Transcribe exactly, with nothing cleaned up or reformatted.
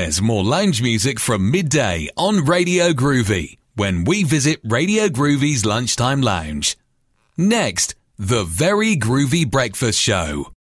There's more lounge music from midday on Radio Groovy when we visit Radio Groovy's Lunchtime Lounge. Next, The Very Groovy Breakfast Show.